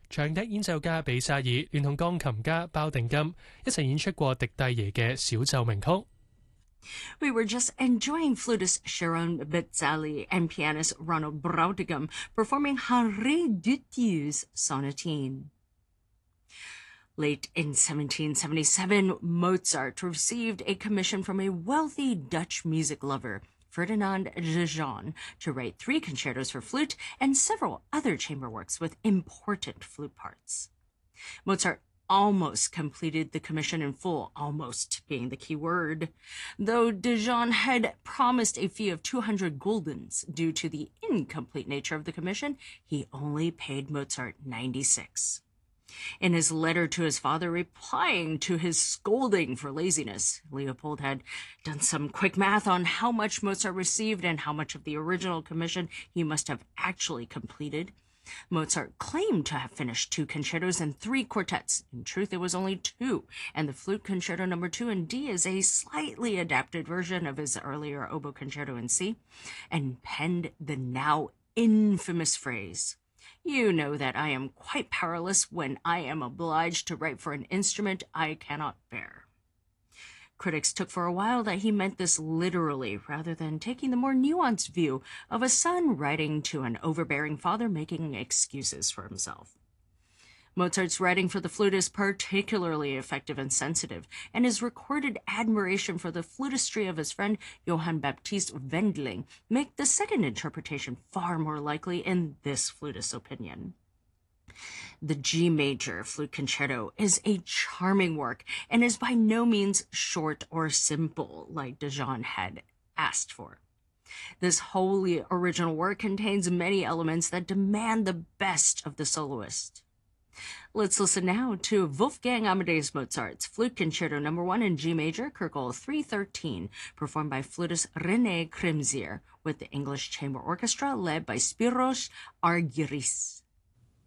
長笛演奏家比薩爾聯同鋼琴家鮑定金一齊演出過迪蒂耶嘅小奏鳴曲。 We were just enjoying flutist Sharon Betzali and pianist Ronald Brautigam performing Henri Dutilleux's Sonatine. Late in 1777, Mozart received a commission from a wealthy Dutch music lover, Ferdinand de Jong, to write 3 concertos for flute and several other chamber works with important flute parts. Mozart almost completed the commission in full, almost being the key word, though de Jong had promised a fee of 200 guldens. Due to the incomplete nature of the commission, he only paid Mozart 96. In his letter to his father replying to his scolding for laziness, Leopold had done some quick math on how much Mozart received and how much of the original commission he must have actually completed. Mozart claimed to have finished 2 concertos and 3 quartets. In truth, it was only 2, and the Flute Concerto No. 2 in D is a slightly adapted version of his earlier oboe concerto in C, and penned the now infamous phrase, "You know that I am quite powerless when I am obliged to write for an instrument I cannot bear." Critics took for a while that he meant this literally, rather than taking the more nuanced view of a son writing to an overbearing father making excuses for himself. Mozart's writing for the flute is particularly effective and sensitive, and his recorded admiration for the flutistry of his friend Johann Baptist Wendling make the second interpretation far more likely in this flutist's opinion. The G major flute concerto is a charming work and is by no means short or simple like de Jong had asked for. This wholly original work contains many elements that demand the best of the soloist. Let's listen now to Wolfgang Amadeus Mozart's Flute Concerto No. 1 in G major, Köchel 313, performed by flutist René Kremsier with the English Chamber Orchestra led by Spiros Argyris.